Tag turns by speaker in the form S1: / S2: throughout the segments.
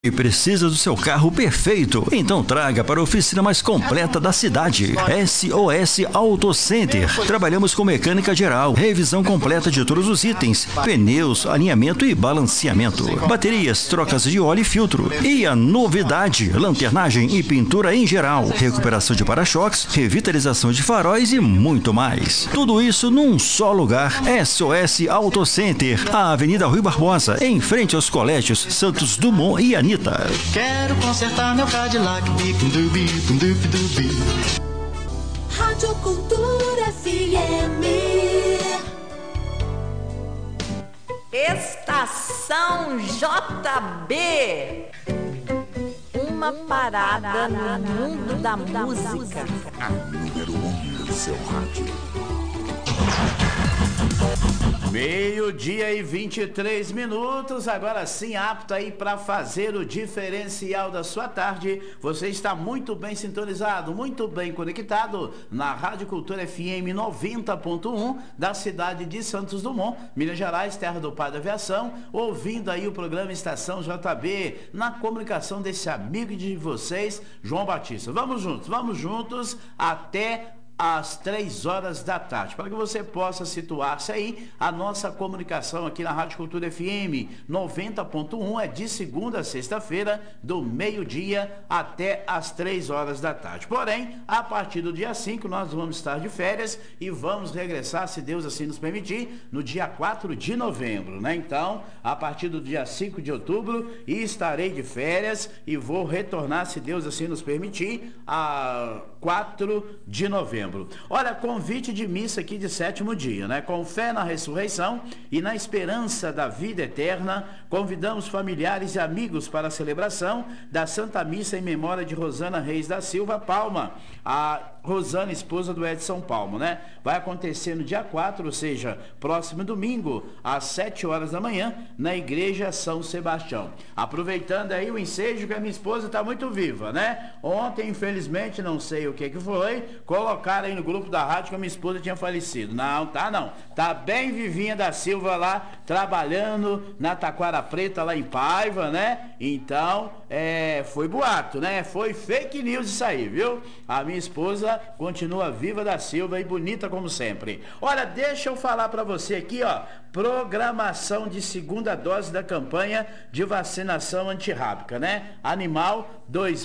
S1: E precisa do seu carro perfeito? Então traga para a oficina mais completa da cidade, SOS Auto Center. Trabalhamos com mecânica geral, revisão completa de todos os itens, pneus, alinhamento e balanceamento, baterias, trocas de óleo e filtro. E a novidade, lanternagem e pintura em geral, recuperação de para-choques, revitalização de faróis e muito mais. Tudo isso num só lugar, SOS Auto Center, a Avenida Rui Barbosa, em frente aos colégios Santos Dumont e Anitta.
S2: Quero consertar meu Cadillac.
S3: Rádio Cultura FM.
S4: Estação JB. Uma parada no mundo da música.
S5: A número 1 do seu rádio.
S6: 12:23, agora sim apto aí para fazer o diferencial da sua tarde. Você está muito bem sintonizado, muito bem conectado na Rádio Cultura FM 90.1 da cidade de Santos Dumont, Minas Gerais, terra do pai da aviação, ouvindo aí o programa Estação JB, na comunicação desse amigo de vocês, João Batista. Vamos juntos até às 3 horas da tarde, para que você possa situar-se aí. A nossa comunicação aqui na Rádio Cultura FM 90.1 é de segunda a sexta-feira, do meio-dia até às 3 horas da tarde. Porém, a partir do dia 5, nós vamos estar de férias e vamos regressar, se Deus assim nos permitir, no dia 4 de novembro, né? Então, a partir do dia 5 de outubro, estarei de férias e vou retornar, se Deus assim nos permitir, a 4 de novembro. Olha, convite de missa aqui de 7º dia, né? Com fé na ressurreição e na esperança da vida eterna, convidamos familiares e amigos para a celebração da Santa Missa em memória de Rosana Reis da Silva Palma, a Rosana, esposa do Edson Palma, né? Vai acontecer no dia 4, ou seja, próximo domingo, às 7 horas da manhã, na Igreja São Sebastião. Aproveitando aí o ensejo, que a minha esposa está muito viva, né? Ontem, infelizmente, não sei o que foi, colocaram aí no grupo da rádio que a minha esposa tinha falecido. Não. Tá bem vivinha da Silva lá, trabalhando na Taquara Preta, lá em Paiva, né? Então, foi boato, né? Foi fake news isso aí, viu? A minha esposa continua viva da Silva e bonita como sempre. Olha, deixa eu falar para você aqui, ó, programação de segunda dose da campanha de vacinação antirrábica, né? Animal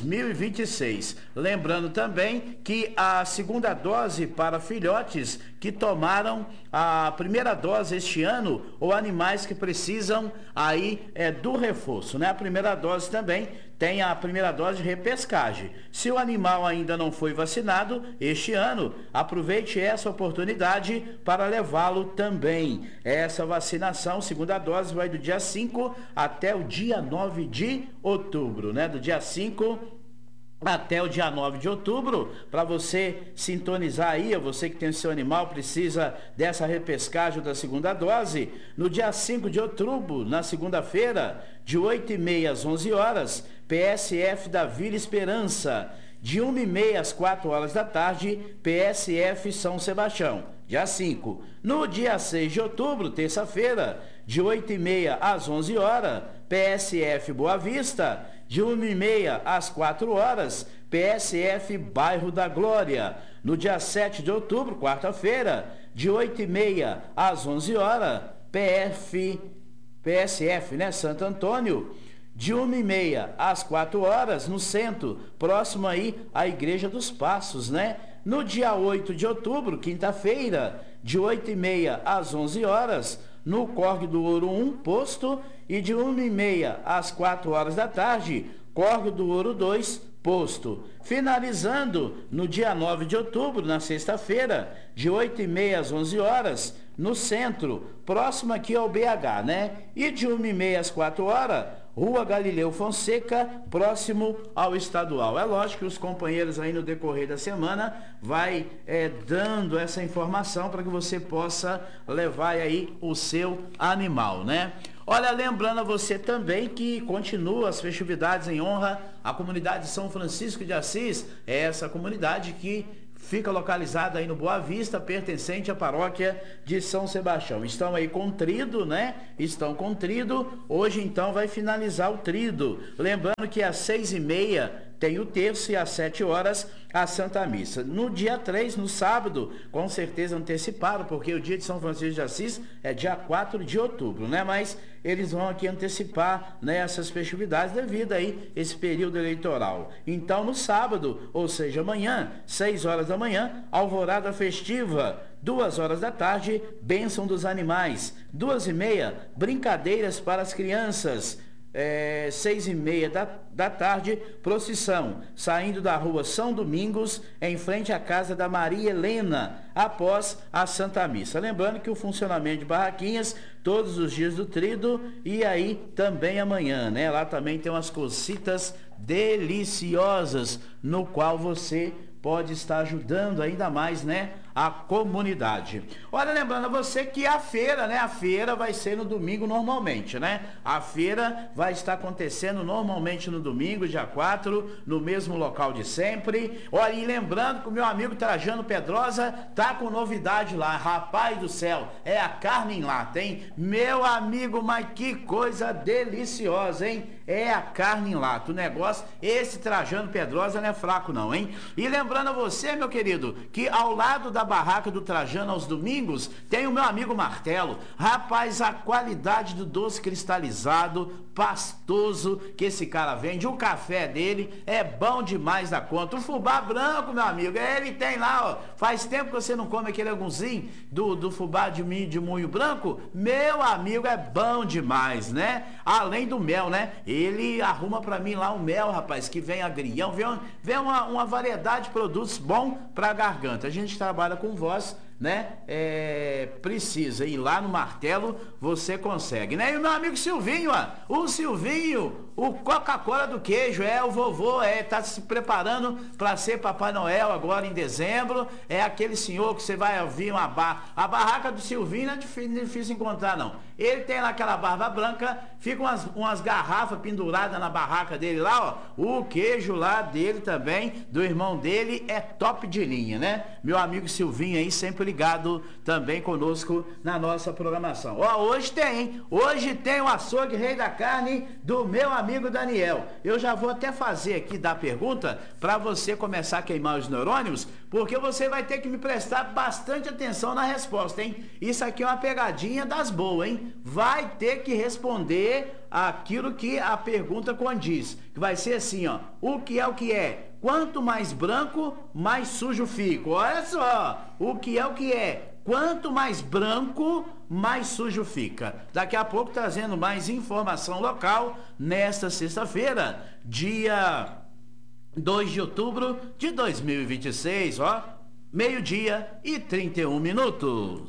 S6: 2026. Lembrando também que a segunda dose para filhotes que tomaram a primeira dose este ano, ou animais que precisam aí do reforço, né? A primeira dose também tem a primeira dose de repescagem. Se o animal ainda não foi vacinado este ano, aproveite essa oportunidade para levá-lo também. Essa vacinação, segunda dose, vai do dia 5 até o dia 9 de outubro, né? Do dia 5 até o dia 9 de outubro, para você sintonizar aí, você que tem o seu animal, precisa dessa repescagem da segunda dose. No dia 5 de outubro, na segunda-feira, de 8h30 às 11 horas, PSF da Vila Esperança. De 1h30 às 4 horas da tarde, PSF São Sebastião. Dia 5. No dia 6 de outubro, terça-feira, de 8h30 às 11 horas, PSF Boa Vista. De 1h30 às 4 horas, PSF Bairro da Glória. No dia 7 de outubro, quarta-feira, de 8h30 às 11 horas, PSF, né, Santo Antônio. De 1h30 às 4 horas, no centro, próximo aí à Igreja dos Passos, né? No dia 8 de outubro, quinta-feira, de 8h30 às 11 horas, no Córrego do Ouro 1, posto, e de 1h30 às 4 horas da tarde, Córrego do Ouro 2, posto. Finalizando no dia 9 de outubro, na sexta-feira, de 8h30 às 11 horas, no centro, próximo aqui ao BH, né? E de 1h30 às 4 horas, Rua Galileu Fonseca, próximo ao estadual. É lógico que os companheiros aí no decorrer da semana vai dando essa informação para que você possa levar aí o seu animal, né? Olha, lembrando a você também que continua as festividades em honra à comunidade São Francisco de Assis, essa comunidade que fica localizado aí no Boa Vista, pertencente à paróquia de São Sebastião. Estão aí com trido, né? Estão com trido. Hoje, então, vai finalizar o trido. Lembrando que às 6h30 tem o terço e às 7 horas a Santa Missa. No dia 3, no sábado, com certeza antecipado, porque o dia de São Francisco de Assis é dia 4 de outubro, né? Mas eles vão aqui antecipar, né, essas festividades devido aí esse período eleitoral. Então, no sábado, ou seja, amanhã, 6 horas da manhã, alvorada festiva. 2 horas da tarde, bênção dos animais. 2h30, brincadeiras para as crianças. 6h30 da tarde, procissão, saindo da rua São Domingos, em frente à casa da Maria Helena, após a Santa Missa. Lembrando que o funcionamento de barraquinhas, todos os dias do trido, e aí também amanhã, né? Lá também tem umas cositas deliciosas, no qual você pode estar ajudando ainda mais, né, a comunidade. Olha, lembrando a você que a feira, né, a feira vai ser no domingo normalmente, né? A feira vai estar acontecendo normalmente no domingo, dia 4, no mesmo local de sempre. Olha, e lembrando que o meu amigo Trajano Pedrosa tá com novidade lá, rapaz do céu, é a carne em lata, hein? Meu amigo, mas que coisa deliciosa, hein? É a carne em lata, o negócio, esse Trajano Pedrosa não é fraco não, hein? E lembrando a você, meu querido, que ao lado da barraca do Trajano aos domingos, tem o meu amigo Martelo. Rapaz, a qualidade do doce cristalizado, pastoso, que esse cara vende, o café dele é bom demais da conta. O fubá branco, meu amigo, ele tem lá, ó, faz tempo que você não come aquele agunzinho do fubá de moinho branco, meu amigo, é bom demais, né? Além do mel, né? Ele arruma pra mim lá o mel, rapaz, que vem agrião, vem uma variedade de produtos bom pra garganta. A gente trabalha com voz, né? Precisa ir lá no Martelo, você consegue, né? E o meu amigo Silvinho, ó, o Silvinho, o Coca-Cola do queijo, o vovô, tá se preparando para ser Papai Noel agora em dezembro. É aquele senhor que você vai ouvir a barraca do Silvinho não é difícil encontrar, não. Ele tem lá aquela barba branca, fica umas garrafas penduradas na barraca dele lá, ó. O queijo lá dele também, do irmão dele, é top de linha, né? Meu amigo Silvinho aí, sempre ligado também conosco na nossa programação. Ó, hoje tem o açougue Rei da Carne do meu amigo Daniel. Eu já vou até fazer aqui da pergunta para você começar a queimar os neurônios, porque você vai ter que me prestar bastante atenção na resposta, hein? Isso aqui é uma pegadinha das boas, hein? Vai ter que responder aquilo que a pergunta condiz, que vai ser assim, ó: o que é? Quanto mais branco, mais sujo fica. Olha só, o que é? Quanto mais branco, mais sujo fica. Daqui a pouco trazendo mais informação local nesta sexta-feira, dia 2 de outubro de 2026, ó, 12h31.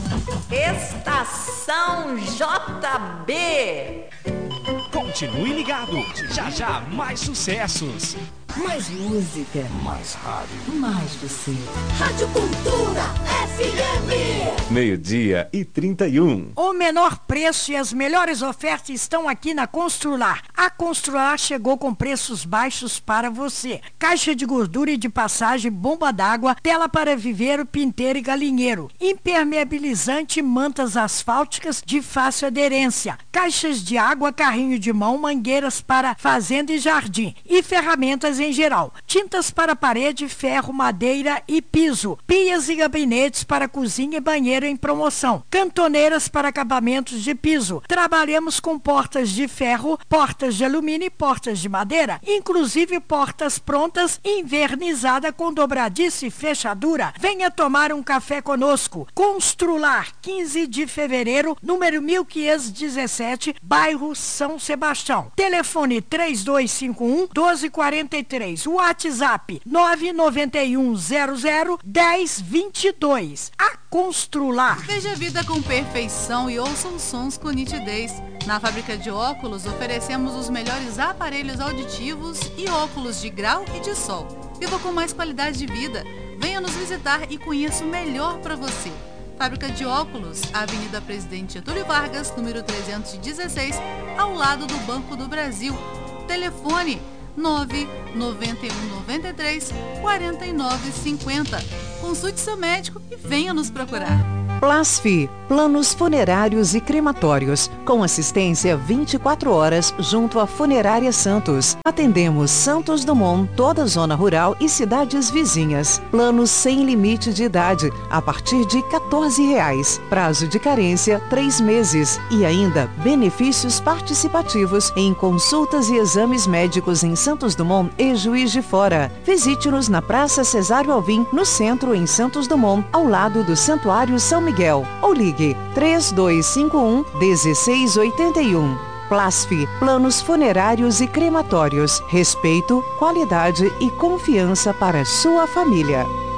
S4: Estação JB.
S7: Continue ligado, já mais sucessos.
S8: Mais música.
S5: Mais rádio.
S8: Mais você.
S3: Rádio Cultura FM.
S9: 12h31.
S10: O menor preço e as melhores ofertas estão aqui na Constrular. A Constrular chegou com preços baixos para você. Caixa de gordura e de passagem, bomba d'água, tela para viveiro, pinteiro e galinheiro, impermeabilizante, mantas asfálticas de fácil aderência, caixas de água, carrinho de mão, mangueiras para fazenda e jardim e ferramentas em geral, tintas para parede, ferro, madeira e piso, pias e gabinetes para cozinha e banheiro em promoção, cantoneiras para acabamentos de piso. Trabalhamos com portas de ferro, portas de alumínio e portas de madeira, inclusive portas prontas, invernizada com dobradiça e fechadura. Venha tomar um café conosco. Constrular, 15 de fevereiro, número 1517, bairro São Sebastião. Telefone 3251-1243. WhatsApp 991001022. A Constrular.
S11: Veja a vida com perfeição e ouça os sons com nitidez. Na fábrica de óculos oferecemos os melhores aparelhos auditivos e óculos de grau e de sol. Viva com mais qualidade de vida. Venha nos visitar e conheça o melhor para você. Fábrica de óculos, Avenida Presidente Getúlio Vargas, número 316, ao lado do Banco do Brasil. Telefone 99193-4950. Consulte seu médico e venha nos procurar.
S12: Plasfi, planos funerários e crematórios, com assistência 24 horas junto à Funerária Santos. Atendemos Santos Dumont, toda a zona rural e cidades vizinhas. Planos sem limite de idade, a partir de R$ 14. Prazo de carência, 3 meses. E ainda, benefícios participativos em consultas e exames médicos em Santos Dumont e Juiz de Fora. Visite-nos na Praça Cesário Alvim, no centro, em Santos Dumont, ao lado do Santuário São Miguel, ou ligue 3251-1681. Plasfi, planos funerários e crematórios. Respeito, qualidade e confiança para sua família.